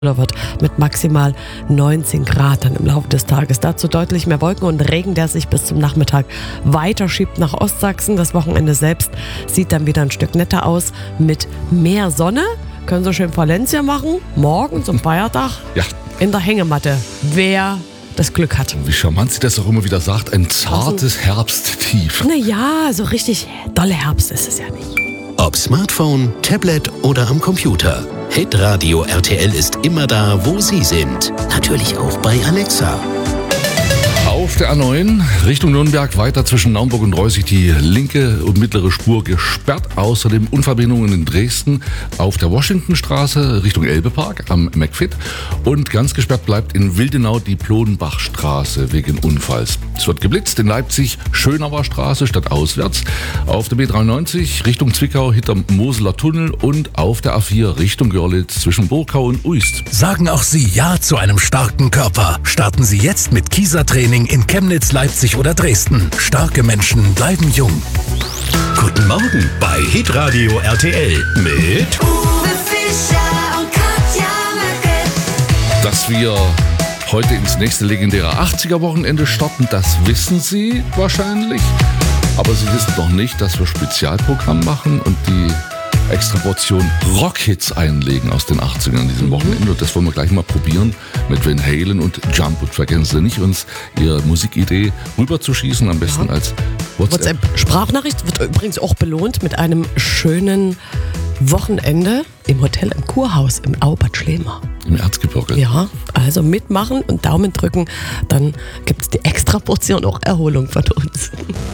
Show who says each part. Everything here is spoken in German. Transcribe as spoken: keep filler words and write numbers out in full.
Speaker 1: wird mit maximal neunzehn Grad dann im Laufe des Tages. Dazu deutlich mehr Wolken und Regen, der sich bis zum Nachmittag weiter schiebt nach Ostsachsen. Das Wochenende selbst sieht dann wieder ein Stück netter aus mit mehr Sonne. Können Sie schön Valencia machen, morgen zum Feiertag
Speaker 2: Ja.
Speaker 1: in der Hängematte. Wer das Glück hat.
Speaker 2: Wie charmant sie das auch immer wieder sagt, ein zartes Herbsttief.
Speaker 1: Naja, so richtig dolle Herbst ist es ja nicht.
Speaker 3: Ob Smartphone, Tablet oder am Computer. Hitradio R T L ist immer da, wo Sie sind. Natürlich auch bei Alexa.
Speaker 2: Auf der A neun Richtung Nürnberg weiter zwischen Naumburg und Reußig die linke und mittlere Spur gesperrt. Außerdem Unverbindungen in Dresden auf der Washingtonstraße Richtung Elbepark am McFit. Und ganz gesperrt bleibt in Wildenau die Plodenbachstraße wegen Unfalls. Es wird geblitzt in Leipzig Schönauer Straße statt auswärts. Auf der B dreiundneunzig Richtung Zwickau hinterm Moseler Tunnel und auf der A vier Richtung Görlitz zwischen Burkau und Uist.
Speaker 4: Sagen auch Sie Ja zu einem starken Körper. Starten Sie jetzt mit Kieser-Training in Chemnitz, Leipzig oder Dresden. Starke Menschen bleiben jung.
Speaker 3: Guten Morgen bei Hitradio R T L mit
Speaker 5: Uwe Fischer und Katja Möcke.
Speaker 2: Dass wir heute ins nächste legendäre achtziger-Wochenende starten, das wissen Sie wahrscheinlich. Aber Sie wissen doch nicht, dass wir Spezialprogramm machen und die extra Portion Rockhits einlegen aus den achtzigern an diesem Wochenende. Und das wollen wir gleich mal probieren mit Van Halen und Jump. Und vergessen Sie nicht, uns Ihre Musikidee rüberzuschießen, am besten
Speaker 1: Ja.
Speaker 2: als WhatsApp.
Speaker 1: WhatsApp-Sprachnachricht wird übrigens auch belohnt mit einem schönen Wochenende im Hotel im Kurhaus im Aubert Schlemer.
Speaker 2: Im Erzgebirge.
Speaker 1: Ja, also mitmachen und Daumen drücken, dann gibt es die extra Portion auch Erholung von uns.